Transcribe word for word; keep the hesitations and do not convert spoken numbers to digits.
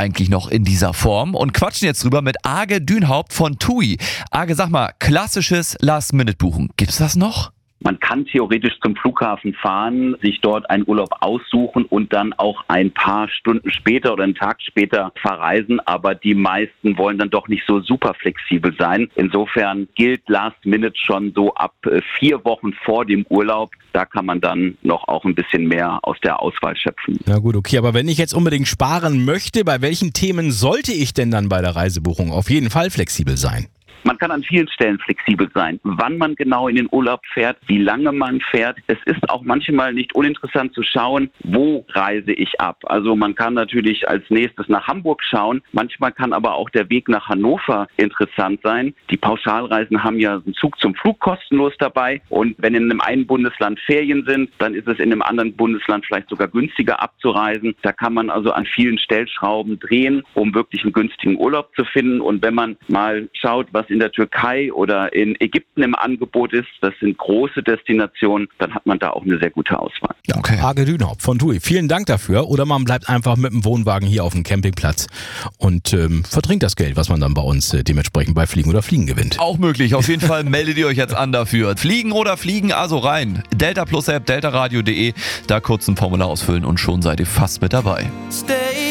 eigentlich noch in dieser Form? Und quatschen jetzt drüber mit Age Dünhaupt von T U I. Age, sag mal, klassisches Last-Minute-Buchen, gibt's das noch? Man kann theoretisch zum Flughafen fahren, sich dort einen Urlaub aussuchen und dann auch ein paar Stunden später oder einen Tag später verreisen. Aber die meisten wollen dann doch nicht so super flexibel sein. Insofern gilt Last Minute schon so ab vier Wochen vor dem Urlaub. Da kann man dann noch auch ein bisschen mehr aus der Auswahl schöpfen. Na gut, okay. Aber wenn ich jetzt unbedingt sparen möchte, bei welchen Themen sollte ich denn dann bei der Reisebuchung auf jeden Fall flexibel sein? Man kann an vielen Stellen flexibel sein, wann man genau in den Urlaub fährt, wie lange man fährt. Es ist auch manchmal nicht uninteressant zu schauen, wo reise ich ab. Also man kann natürlich als nächstes nach Hamburg schauen. Manchmal kann aber auch der Weg nach Hannover interessant sein. Die Pauschalreisen haben ja einen Zug zum Flug kostenlos dabei. Und wenn in einem einen Bundesland Ferien sind, dann ist es in einem anderen Bundesland vielleicht sogar günstiger abzureisen. Da kann man also an vielen Stellschrauben drehen, um wirklich einen günstigen Urlaub zu finden. Und wenn man mal schaut, was in der Türkei oder in Ägypten im Angebot ist, das sind große Destinationen, dann hat man da auch eine sehr gute Auswahl. Ja, okay. Age Dünhaupt von T U I, vielen Dank dafür. Oder man bleibt einfach mit dem Wohnwagen hier auf dem Campingplatz und ähm, verdrängt das Geld, was man dann bei uns äh, dementsprechend bei Fliegen oder Fliegen gewinnt. Auch möglich, auf jeden Fall meldet ihr euch jetzt an dafür. Fliegen oder Fliegen, also rein. Delta Plus App, deltaradio punkt de, da kurz ein Formular ausfüllen und schon seid ihr fast mit dabei. Stay